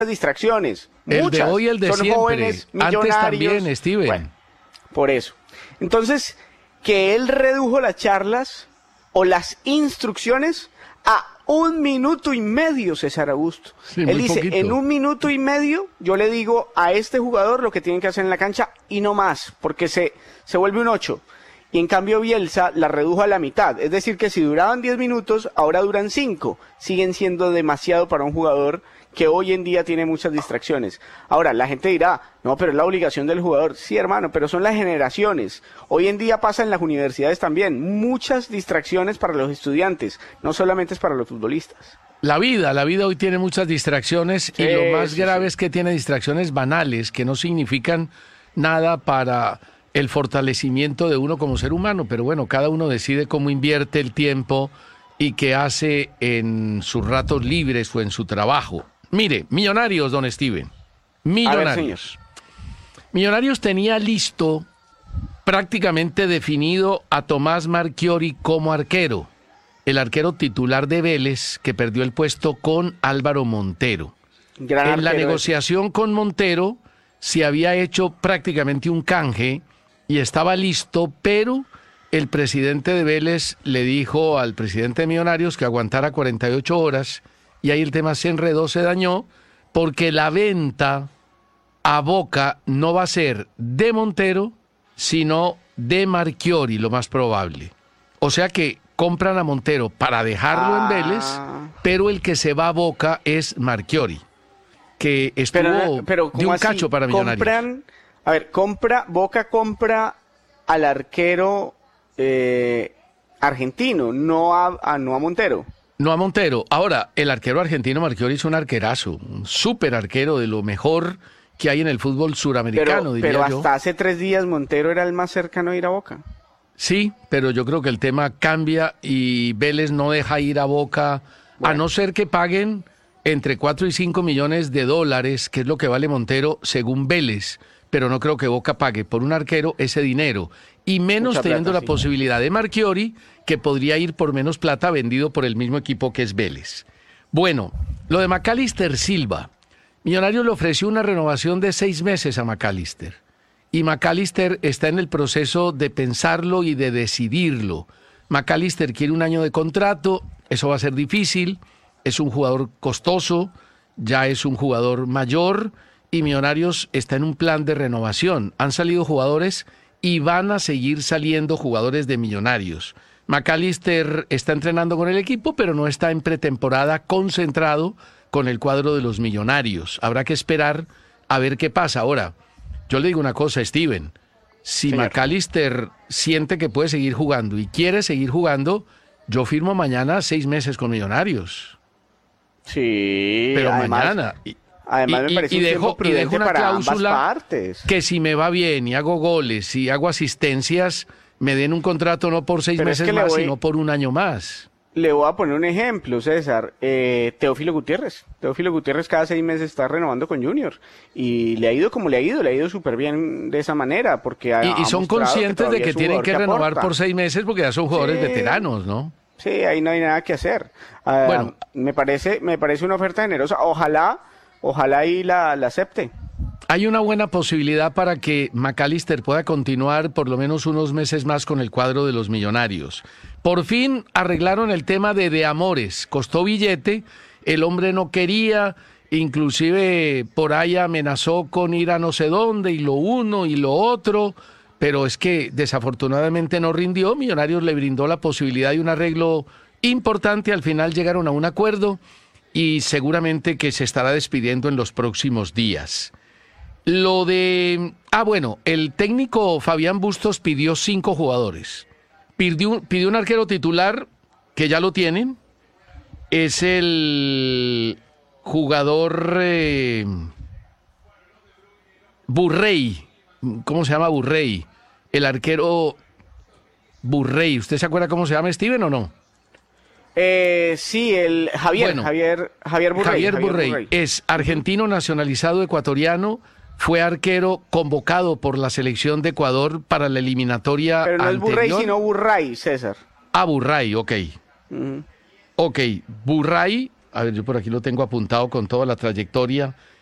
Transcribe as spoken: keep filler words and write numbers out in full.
distracciones. El muchas. de hoy, el de Son siempre. jóvenes, millonarios. Antes también, Steven. Bueno, por eso. Entonces, que él redujo las charlas o las instrucciones a un minuto y medio, César Augusto. Sí, él muy dice, poquito. en un minuto y medio yo le digo a este jugador lo que tienen que hacer en la cancha y no más, porque se, se vuelve un ocho. Y en cambio Bielsa la redujo a la mitad. Es decir, que si duraban diez minutos, ahora duran cinco. Siguen siendo demasiado para un jugador que hoy en día tiene muchas distracciones. Ahora, la gente dirá, no, pero es la obligación del jugador. Sí, hermano, pero son las generaciones. Hoy en día pasa en las universidades también. Muchas distracciones para los estudiantes, no solamente es para los futbolistas. La vida, la vida hoy tiene muchas distracciones Sí, y lo más sí, grave sí. es que tiene distracciones banales que no significan nada para el fortalecimiento de uno como ser humano, pero bueno, cada uno decide cómo invierte el tiempo y qué hace en sus ratos libres o en su trabajo. Mire, Millonarios, don Steven, Millonarios. Millonarios tenía listo, prácticamente definido a Tomás Marchiori como arquero, el arquero titular de Vélez que perdió el puesto con Álvaro Montero. Gran En la arquero negociación con Montero se había hecho prácticamente un canje y estaba listo, pero el presidente de Vélez le dijo al presidente de Millonarios que aguantara cuarenta y ocho horas y ahí el tema se enredó, se dañó, porque la venta a Boca no va a ser de Montero, sino de Marchiori, lo más probable. O sea que compran a Montero para dejarlo Ah. en Vélez, pero el que se va a Boca es Marchiori, que estuvo Pero, pero de ¿cómo un así? cacho para Millonarios. Compran, a ver, compra, Boca compra al arquero eh, argentino, no a, a- no a Montero. No a Montero. Ahora, el arquero argentino Marchiori es un arquerazo, un súper arquero de lo mejor que hay en el fútbol suramericano, Pero, diría pero yo. hasta hace tres días Montero era el más cercano a ir a Boca. Sí, pero yo creo que el tema cambia y Vélez no deja ir a Boca, a Bueno. no ser que paguen entre cuatro y cinco millones de dólares, que es lo que vale Montero según Vélez, pero no creo que Boca pague por un arquero ese dinero, y menos Mucha teniendo plata, la sí. posibilidad de Marchiori, que podría ir por menos plata vendido por el mismo equipo que es Vélez. Bueno, lo de McAllister Silva. Millonarios le ofreció una renovación de seis meses a McAllister. Y McAllister está en el proceso de pensarlo y de decidirlo. McAllister quiere un año de contrato, eso va a ser difícil, es un jugador costoso, ya es un jugador mayor y Millonarios está en un plan de renovación. Han salido jugadores y van a seguir saliendo jugadores de Millonarios. McAllister está entrenando con el equipo, pero no está en pretemporada concentrado con el cuadro de los Millonarios. Habrá que esperar a ver qué pasa. Ahora, yo le digo una cosa, Steven. Si Señor. McAllister siente que puede seguir jugando y quiere seguir jugando, yo firmo mañana seis meses con Millonarios. Sí, Pero además, mañana. Y, además y- me parece y un dejo, tiempo y prudente dejo una para ambas cláusula partes. que si me va bien y hago goles y hago asistencias, me den un contrato no por seis Pero es meses que le más, voy- sino por un año más. Le voy a poner un ejemplo, César. Eh, Teófilo Gutiérrez. Teófilo Gutiérrez cada seis meses está renovando con Junior. Y le ha ido como le ha ido, le ha ido súper bien de esa manera. Porque ha, Y, y ha son mostrado conscientes de todavía que es un tienen jugador que renovar aporta. por seis meses porque ya son jugadores Sí. veteranos, ¿no? Sí, ahí no hay nada que hacer. Ah, Bueno. me parece, me parece una oferta generosa. Ojalá, ojalá ahí la, la acepte. Hay una buena posibilidad para que McAllister pueda continuar por lo menos unos meses más con el cuadro de los Millonarios. Por fin arreglaron el tema de De Amores. Costó billete, el hombre no quería, inclusive por ahí amenazó con ir a no sé dónde y lo uno y lo otro, pero es que desafortunadamente no rindió. Millonarios le brindó la posibilidad de un arreglo importante, al final llegaron a un acuerdo y seguramente que se estará despidiendo en los próximos días. Lo de... Ah, bueno, el técnico Fabián Bustos pidió cinco jugadores. Pidió, pidió un arquero titular, que ya lo tienen. Es el jugador eh, Burrey. ¿Cómo se llama Burrey? El arquero Burrey. ¿Usted se acuerda cómo se llama, Steven, o no? Eh, sí, el Javier, Bueno, Javier, Javier Burrey. Javier Burrey es argentino nacionalizado ecuatoriano, fue arquero convocado por la selección de Ecuador para la eliminatoria Pero no es anterior. Burrey, sino Burray, César. Ah, Burray, ok. Ujú. Ok, Burray A ver, yo por aquí lo tengo apuntado con toda la trayectoria